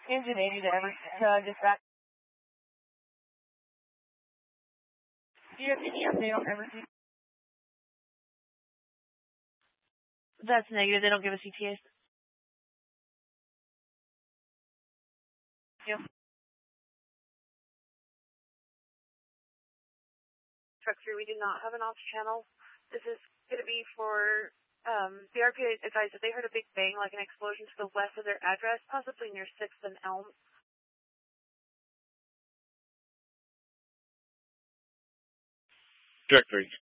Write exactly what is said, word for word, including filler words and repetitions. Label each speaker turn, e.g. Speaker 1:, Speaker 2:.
Speaker 1: Engine eighty to every uh, dispatch. Do you have any update on everything?
Speaker 2: That's negative. They don't give us E T As.
Speaker 1: Yep.
Speaker 3: Truck three, we do not have an ops channel. This is going to be for um, the R P A advised that they heard a big bang, like an explosion to the west of their address, possibly near sixth and Elm.
Speaker 4: Truck three.